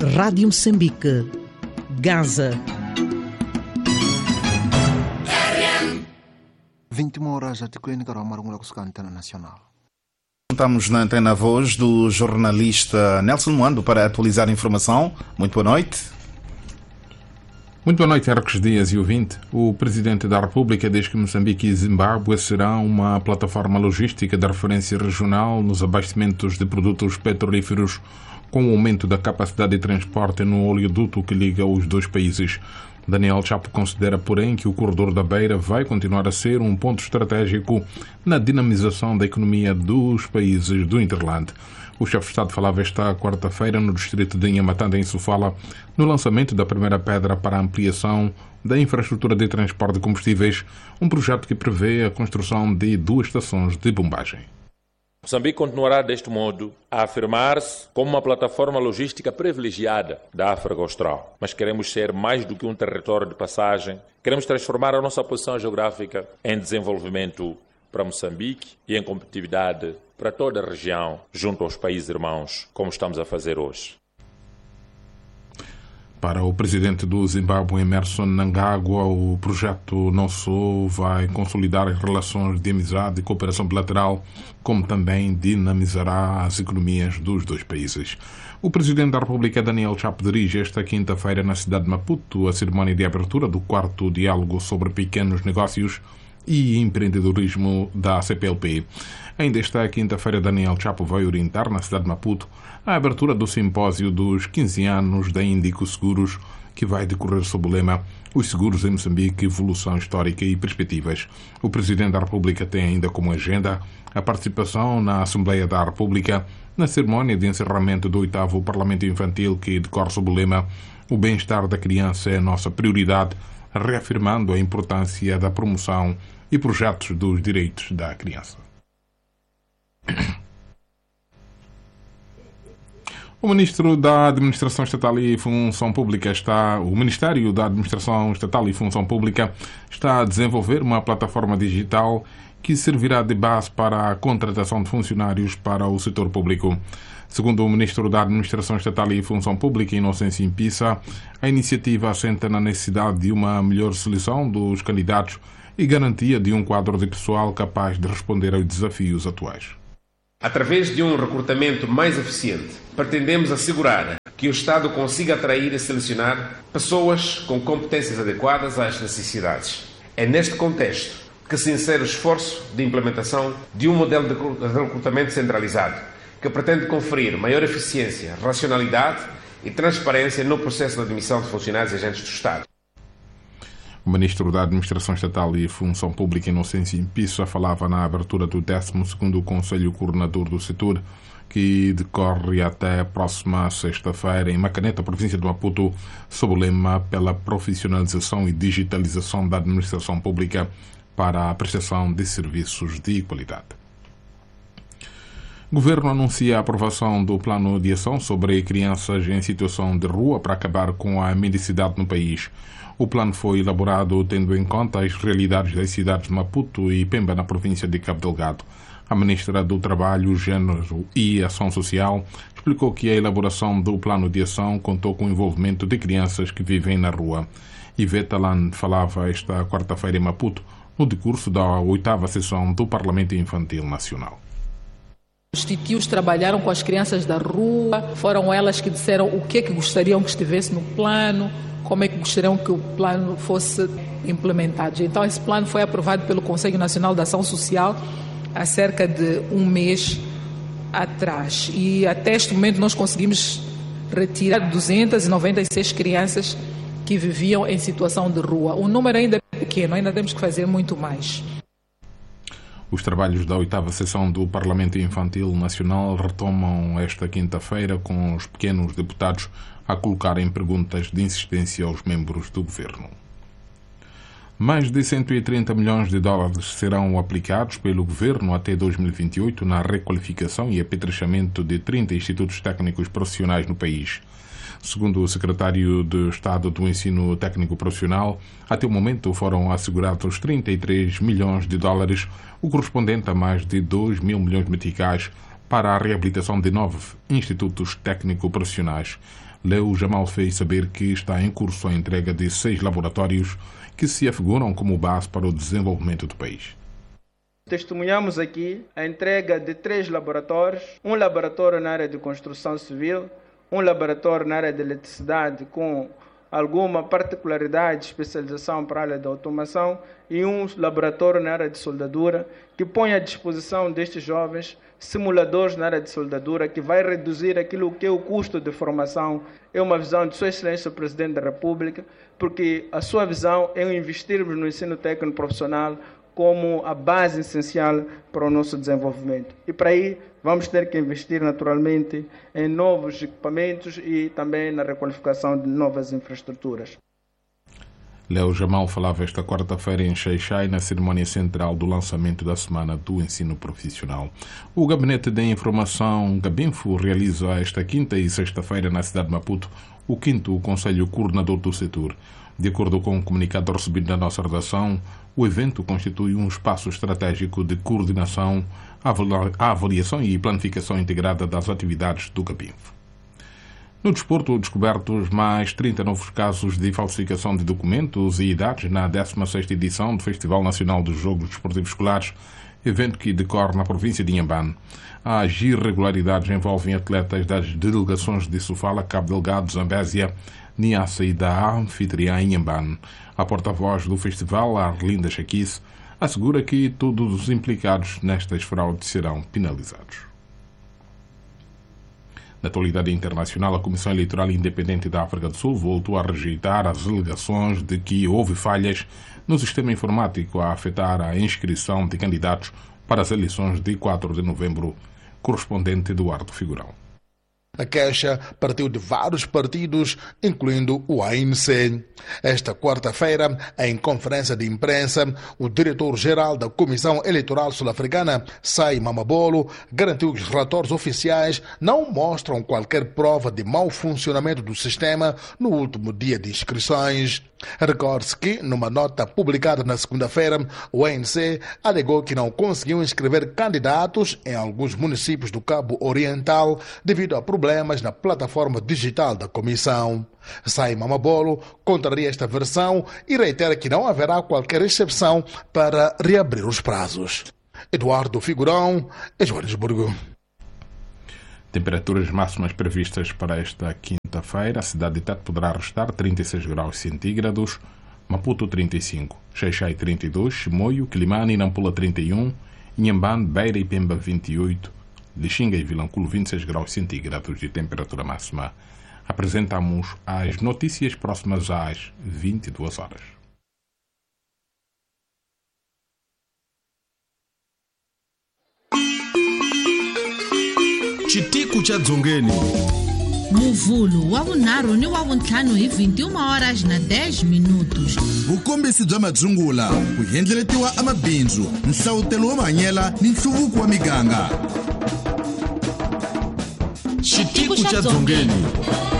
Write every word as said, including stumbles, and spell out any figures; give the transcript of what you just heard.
Rádio Moçambique, Gaza. vinte e uma horas de Clínica Romarungula Antena Nacional. Estamos na antena voz do jornalista Nelson Moando para atualizar a informação. Muito boa noite. Muito boa noite, Arcos Dias e ouvinte. O Presidente da República diz que Moçambique e Zimbábue serão uma plataforma logística de referência regional nos abastecimentos de produtos petrolíferos, com o aumento da capacidade de transporte no oleoduto que liga os dois países. Daniel Chapo considera, porém, que o corredor da Beira vai continuar a ser um ponto estratégico na dinamização da economia dos países do Interland. O chefe de Estado falava esta quarta-feira no distrito de Inhamatanda, em Sofala, no lançamento da primeira pedra para a ampliação da infraestrutura de transporte de combustíveis, um projeto que prevê a construção de duas estações de bombagem. Moçambique continuará deste modo a afirmar-se como uma plataforma logística privilegiada da África Austral. Mas queremos ser mais do que um território de passagem. Queremos transformar a nossa posição geográfica em desenvolvimento para Moçambique e em competitividade para toda a região, junto aos países irmãos, como estamos a fazer hoje. Para o presidente do Zimbábue, Emmerson Mnangagwa, o projeto não só vai consolidar as relações de amizade e cooperação bilateral, como também dinamizará as economias dos dois países. O presidente da República, Daniel Chapo, dirige esta quinta-feira na cidade de Maputo a cerimónia de abertura do quarto diálogo sobre pequenos negócios e empreendedorismo da C P L P. Ainda esta quinta-feira, Daniel Chapo vai orientar na cidade de Maputo a abertura do simpósio dos quinze anos da Índico Seguros, que vai decorrer sob o lema Os Seguros em Moçambique, Evolução Histórica e Perspectivas. O Presidente da República tem ainda como agenda a participação na Assembleia da República na cerimónia de encerramento do oitavo Parlamento Infantil, que decorre sob o lema O Bem-Estar da Criança é a Nossa Prioridade, reafirmando a importância da promoção e projetos dos direitos da criança. O Ministro da Administração Estatal e Função Pública está, o Ministério da Administração Estatal e Função Pública está a desenvolver uma plataforma digital que servirá de base para a contratação de funcionários para o setor público. Segundo o Ministro da Administração Estatal e Função Pública, Inocêncio Impissa, a iniciativa assenta na necessidade de uma melhor seleção dos candidatos e garantia de um quadro de pessoal capaz de responder aos desafios atuais. Através de um recrutamento mais eficiente, pretendemos assegurar que o Estado consiga atrair e selecionar pessoas com competências adequadas às necessidades. É neste contexto que se insere o esforço de implementação de um modelo de recrutamento centralizado, que pretende conferir maior eficiência, racionalidade e transparência no processo de admissão de funcionários e agentes do Estado. O Ministro da Administração Estatal e Função Pública, Inocêncio Impissa, falava na abertura do décimo segundo Conselho Coordenador do Setor, que decorre até a próxima sexta-feira em Macaneta, província de Maputo, sob o lema pela profissionalização e digitalização da administração pública para a prestação de serviços de qualidade. O Governo anuncia a aprovação do Plano de Ação sobre crianças em situação de rua para acabar com a mendicidade no país. O plano foi elaborado tendo em conta as realidades das cidades de Maputo e Pemba, na província de Cabo Delgado. A Ministra do Trabalho, Gênero e Ação Social explicou que a elaboração do Plano de Ação contou com o envolvimento de crianças que vivem na rua. Iveta Land falava esta quarta-feira em Maputo, no decurso da oitava sessão do Parlamento Infantil Nacional. Os titios trabalharam com as crianças da rua, foram elas que disseram o que é que gostariam que estivesse no plano, como é que gostariam que o plano fosse implementado. Então, esse plano foi aprovado pelo Conselho Nacional de Ação Social há cerca de um mês atrás. E até este momento nós conseguimos retirar duzentas e noventa e seis crianças que viviam em situação de rua. O número ainda é pequeno, ainda temos que fazer muito mais. Os trabalhos da oitava sessão do Parlamento Infantil Nacional retomam esta quinta-feira com os pequenos deputados a colocarem perguntas de insistência aos membros do Governo. Mais de cento e trinta milhões de dólares serão aplicados pelo Governo até dois mil e vinte e oito na requalificação e apetrechamento de trinta institutos técnicos profissionais no país. Segundo o secretário de Estado do Ensino Técnico Profissional, até o momento foram assegurados trinta e três milhões de dólares, o correspondente a mais de dois mil milhões de meticais, para a reabilitação de nove institutos técnico-profissionais. Leo Jamal fez saber que está em curso a entrega de seis laboratórios que se afiguram como base para o desenvolvimento do país. Testemunhamos aqui a entrega de três laboratórios, um laboratório na área de construção civil, um laboratório na área de eletricidade com alguma particularidade, especialização para a área da automação e um laboratório na área de soldadura que põe à disposição destes jovens simuladores na área de soldadura que vai reduzir aquilo que é o custo de formação. É uma visão de Sua Excelência o Presidente da República, porque a sua visão é investirmos no ensino técnico profissional como a base essencial para o nosso desenvolvimento. E para aí vamos ter que investir naturalmente em novos equipamentos e também na requalificação de novas infraestruturas. Leo Jamal falava esta quarta-feira em Xai-Xai, na cerimónia central do lançamento da Semana do Ensino Profissional. O Gabinete de Informação Gabinfo realiza esta quinta e sexta-feira na cidade de Maputo o quinto Conselho Coordenador do Setor. De acordo com o comunicado recebido da nossa redação, o evento constitui um espaço estratégico de coordenação, avaliação e planificação integrada das atividades do Gabinfo. No desporto, descobertos mais trinta novos casos de falsificação de documentos e idades na décima sexta edição do Festival Nacional dos Jogos Desportivos Escolares, evento que decorre na província de Inhambane. As irregularidades envolvem atletas das delegações de Sofala, Cabo Delgado, Zambésia, Niassa e da anfitriã Inhambane. A porta-voz do festival, Arlinda Chaquice, assegura que todos os implicados nestas fraudes serão penalizados. Na atualidade internacional, a Comissão Eleitoral Independente da África do Sul voltou a rejeitar as alegações de que houve falhas no sistema informático a afetar a inscrição de candidatos para as eleições de quatro de novembro, correspondente Eduardo Figurão. A queixa partiu de vários partidos, incluindo o A N C. Esta quarta-feira, em conferência de imprensa, o diretor-geral da Comissão Eleitoral Sul-Africana, Sai Mamabolo, garantiu que os relatórios oficiais não mostram qualquer prova de mau funcionamento do sistema no último dia de inscrições. Recorde-se que, numa nota publicada na segunda-feira, o A N C alegou que não conseguiu inscrever candidatos em alguns municípios do Cabo Oriental devido a problemas na plataforma digital da comissão. Sai Mamabolo contraria esta versão e reitera que não haverá qualquer exceção para reabrir os prazos. Eduardo Figurão, Joanesburgo. Temperaturas máximas previstas para esta quinta-feira. A cidade de Tete poderá restar trinta e seis graus centígrados, Maputo trinta e cinco, Xai-Xai trinta e dois, Chimoio, Quilimane e Nampula trinta e um, Inhambane, Beira e Pemba vinte e oito, Lixinga e Vilanculo vinte e seis graus centígrados de temperatura máxima. Apresentamos as notícias próximas às vinte e duas horas. Chitiku cha Dzongeni. Muvulo wa vunharhu ni wa vuntlhanu hi vinte e uma horas na dez minutos. Vukombisi bya madzungula ku hendleletiwa amabindzu, nhlawutelo wa mahanyela ni nhluvuko wa miganga. Chitiku cha Dzongeni.